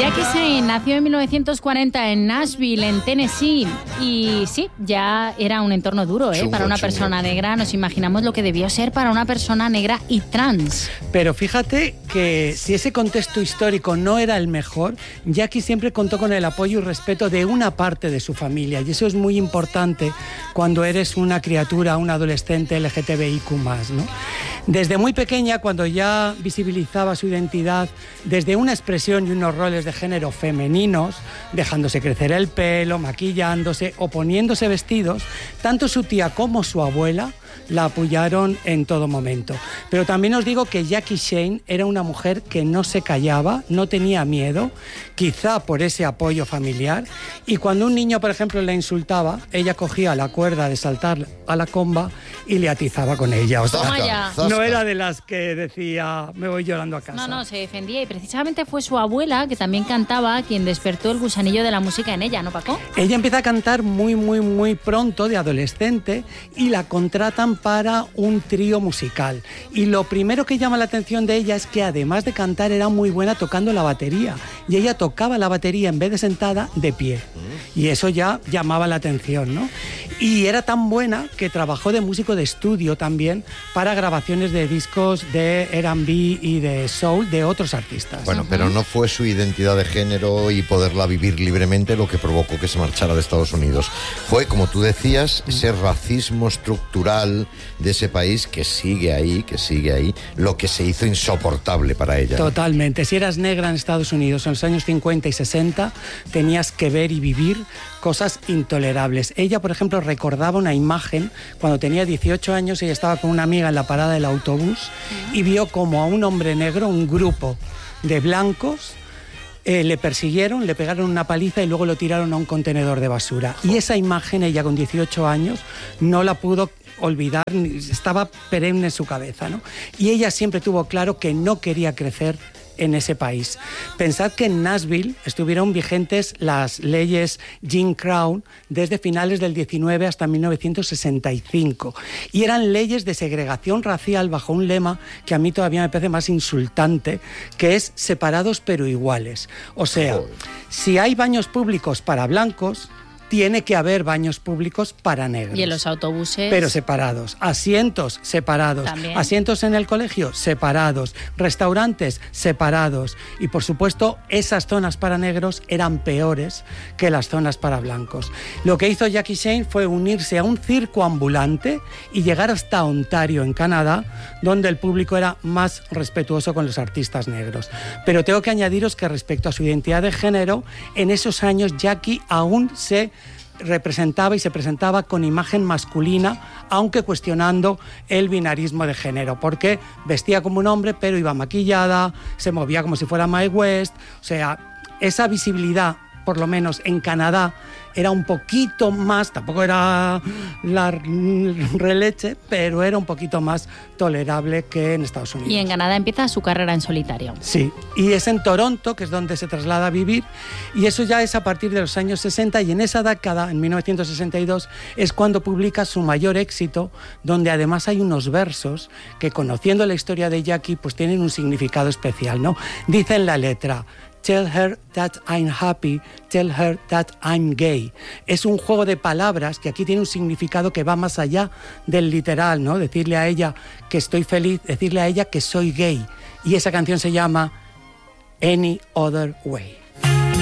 Jackie Shane nació en 1940 en Nashville, en Tennessee, y sí, ya era un entorno duro, para una persona negra. Nos imaginamos lo que debió ser para una persona negra y trans. Pero fíjate que si ese contexto histórico no era el mejor, Jackie siempre contó con el apoyo y respeto de una parte de su familia, y eso es muy importante cuando eres una criatura, un adolescente LGTBIQ+, ¿no? Desde muy pequeña, cuando ya visibilizaba su identidad desde una expresión y unos roles de género femeninos, dejándose crecer el pelo, maquillándose o poniéndose vestidos, tanto su tía como su abuela la apoyaron en todo momento. Pero también os digo que Jackie Shane era una mujer que no se callaba, no tenía miedo, quizá por ese apoyo familiar, y cuando un niño, por ejemplo, la insultaba, ella cogía la cuerda de saltar a la comba y le atizaba con ella. O sea, no era de las que decía, me voy llorando a casa. No, se defendía, y precisamente fue su abuela, que también cantaba, quien despertó el gusanillo de la música en ella, ¿no, Paco? Ella empieza a cantar muy pronto, de adolescente, y la contratan para un trío musical. Y lo primero que llama la atención de ella es que, además de cantar, era muy buena tocando la batería. Y ella tocaba la batería, en vez de sentada, de pie. Y eso ya llamaba la atención, ¿no? Y era tan buena que trabajó de músico de estudio también para grabaciones de discos de R&B y de soul de otros artistas. Bueno, pero no fue su identidad de género y poderla vivir libremente lo que provocó que se marchara de Estados Unidos. Fue, como tú decías, ese racismo estructural de ese país que sigue ahí, lo que se hizo insoportable para ella. Totalmente. Si eras negra en Estados Unidos en los años 50 y 60, tenías que ver y vivir cosas intolerables. Ella, por ejemplo, recordaba una imagen cuando tenía 18 años. Ella estaba con una amiga en la parada del autobús y vio como a un hombre negro, un grupo de blancos, le persiguieron, le pegaron una paliza y luego lo tiraron a un contenedor de basura. Y esa imagen, ella con 18 años, no la pudo olvidar, estaba perenne en su cabeza, ¿no? Y ella siempre tuvo claro que no quería crecer en ese país. Pensad que en Nashville estuvieron vigentes las leyes Jim Crow desde finales del 19 hasta 1965, y eran leyes de segregación racial bajo un lema que a mí todavía me parece más insultante, que es separados pero iguales. O sea, si hay baños públicos para blancos, tiene que haber baños públicos para negros. Y en los autobuses, pero separados. Asientos separados. También. Asientos en el colegio separados. Restaurantes separados. Y por supuesto, esas zonas para negros eran peores que las zonas para blancos. Lo que hizo Jackie Shane fue unirse a un circo ambulante y llegar hasta Ontario, en Canadá, donde el público era más respetuoso con los artistas negros. Pero tengo que añadiros que respecto a su identidad de género, en esos años Jackie aún se representaba y se presentaba con imagen masculina, aunque cuestionando el binarismo de género, porque vestía como un hombre pero iba maquillada, se movía como si fuera Mae West. O sea, esa visibilidad, por lo menos en Canadá, era un poquito más, tampoco era la releche, pero era un poquito más tolerable que en Estados Unidos. Y en Canadá empieza su carrera en solitario. Sí, y es en Toronto, que es donde se traslada a vivir, y eso ya es a partir de los años 60, y en esa década, en 1962, es cuando publica su mayor éxito, donde además hay unos versos que, conociendo la historia de Jackie, pues tienen un significado especial, ¿no? Dice en la letra: Tell her that I'm happy, tell her that I'm gay. Es un juego de palabras que aquí tiene un significado que va más allá del literal, ¿no? Decirle a ella que estoy feliz, decirle a ella que soy gay. Y esa canción se llama Any Other Way.